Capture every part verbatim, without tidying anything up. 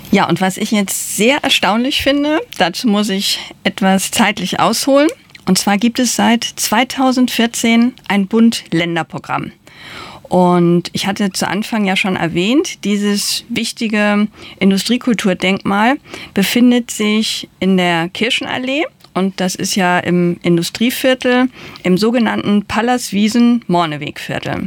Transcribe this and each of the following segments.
Ja, und was ich jetzt sehr erstaunlich finde, dazu muss ich etwas zeitlich ausholen. Und zwar gibt es seit zweitausendvierzehn ein Bund-Länder-Programm. Und ich hatte zu Anfang ja schon erwähnt, dieses wichtige Industriekulturdenkmal befindet sich in der Kirchenallee. Und das ist ja im Industrieviertel, im sogenannten Pallas-Wiesen-Morneweg-Viertel.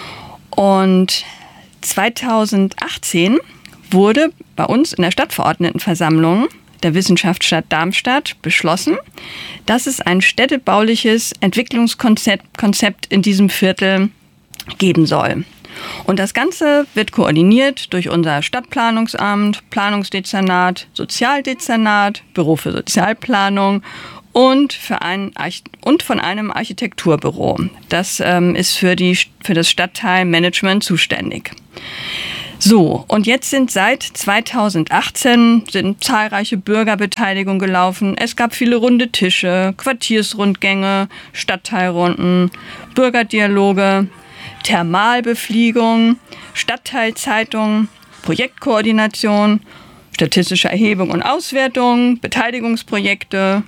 Und zweitausendachtzehn wurde bei uns in der Stadtverordnetenversammlung der Wissenschaftsstadt Darmstadt beschlossen, dass es ein städtebauliches Entwicklungskonzept Konzept in diesem Viertel geben soll. Und das Ganze wird koordiniert durch unser Stadtplanungsamt, Planungsdezernat, Sozialdezernat, Büro für Sozialplanung und, für ein Arch- und von einem Architekturbüro. Das ähm, ist für, die, für das Stadtteilmanagement zuständig. So, und jetzt sind seit zweitausendachtzehn sind zahlreiche Bürgerbeteiligungen gelaufen. Es gab viele runde Tische, Quartiersrundgänge, Stadtteilrunden, Bürgerdialoge, Thermalbefliegung, Stadtteilzeitung, Projektkoordination, statistische Erhebung und Auswertung, Beteiligungsprojekte.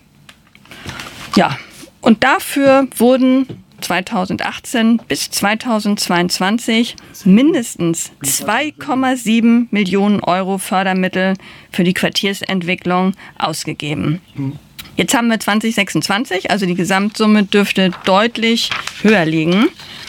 Ja, und dafür wurden zweitausendachtzehn bis zweitausendzweiundzwanzig mindestens zwei Komma sieben Millionen Euro Fördermittel für die Quartiersentwicklung ausgegeben. Jetzt haben wir zwanzig sechsundzwanzig, also die Gesamtsumme dürfte deutlich höher liegen.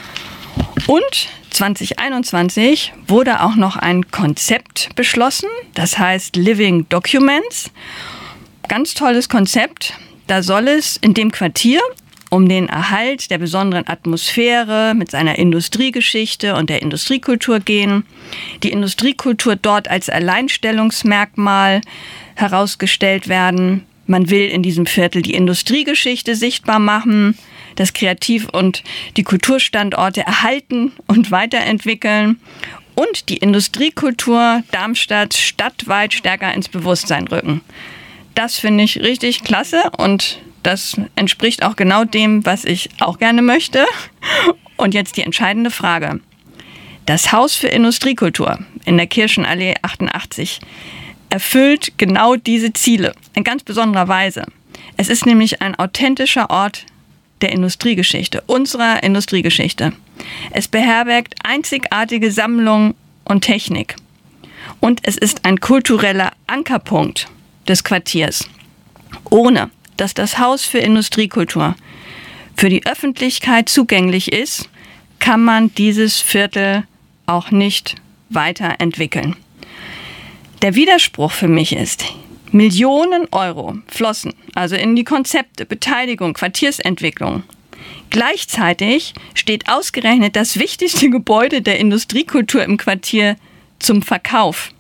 Und zwanzig einundzwanzig wurde auch noch ein Konzept beschlossen, das heißt Living Documents. Ganz tolles Konzept. Da soll es in dem Quartier um den Erhalt der besonderen Atmosphäre mit seiner Industriegeschichte und der Industriekultur gehen. Die Industriekultur dort als Alleinstellungsmerkmal herausgestellt werden. Man will in diesem Viertel die Industriegeschichte sichtbar machen, das Kreativ- und die Kulturstandorte erhalten und weiterentwickeln und die Industriekultur Darmstadt stadtweit stärker ins Bewusstsein rücken. Das finde ich richtig klasse und das entspricht auch genau dem, was ich auch gerne möchte. Und jetzt die entscheidende Frage. Das Haus für Industriekultur in der Kirchenallee achtundachtzig erfüllt genau diese Ziele in ganz besonderer Weise. Es ist nämlich ein authentischer Ort der Industriegeschichte, unserer Industriegeschichte. Es beherbergt einzigartige Sammlungen und Technik. Und es ist ein kultureller Ankerpunkt des Quartiers. Ohne dass das Haus für Industriekultur für die Öffentlichkeit zugänglich ist, kann man dieses Viertel auch nicht weiterentwickeln. Der Widerspruch für mich ist, Millionen Euro flossen also in die Konzepte, Beteiligung, Quartiersentwicklung. Gleichzeitig steht ausgerechnet das wichtigste Gebäude der Industriekultur im Quartier zum Verkauf.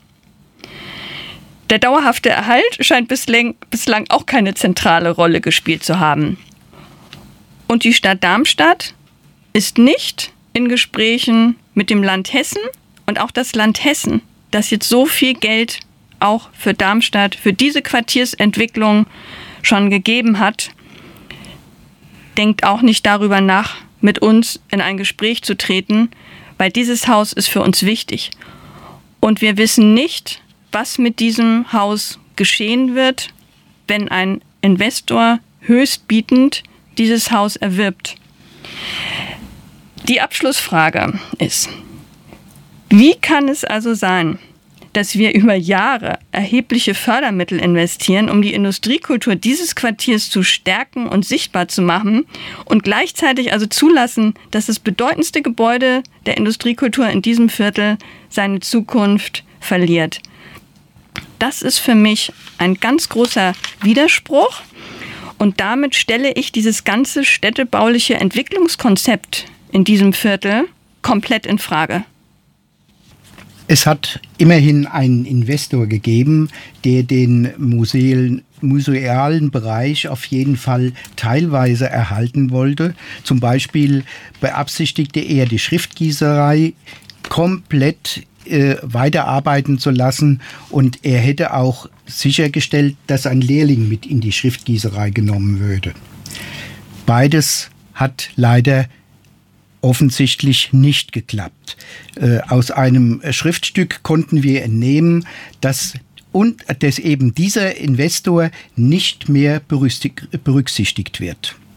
Der dauerhafte Erhalt scheint bislang, bislang auch keine zentrale Rolle gespielt zu haben. Und die Stadt Darmstadt ist nicht in Gesprächen mit dem Land Hessen und auch das Land Hessen, das jetzt so viel Geld auch für Darmstadt, für diese Quartiersentwicklung schon gegeben hat, denkt auch nicht darüber nach, mit uns in ein Gespräch zu treten, weil dieses Haus ist für uns wichtig. Und wir wissen nicht, was mit diesem Haus geschehen wird, wenn ein Investor höchstbietend dieses Haus erwirbt. Die Abschlussfrage ist, wie kann es also sein, dass wir über Jahre erhebliche Fördermittel investieren, um die Industriekultur dieses Quartiers zu stärken und sichtbar zu machen und gleichzeitig also zulassen, dass das bedeutendste Gebäude der Industriekultur in diesem Viertel seine Zukunft verliert? Das ist für mich ein ganz großer Widerspruch und damit stelle ich dieses ganze städtebauliche Entwicklungskonzept in diesem Viertel komplett in Frage. Es hat immerhin einen Investor gegeben, der den Museen, musealen Bereich auf jeden Fall teilweise erhalten wollte. Zum Beispiel beabsichtigte er, die Schriftgießerei komplett äh, weiterarbeiten zu lassen und er hätte auch sichergestellt, dass ein Lehrling mit in die Schriftgießerei genommen würde. Beides hat leider offensichtlich nicht geklappt. Äh, aus einem Schriftstück konnten wir entnehmen, dass und dass eben dieser Investor nicht mehr berücksichtigt wird.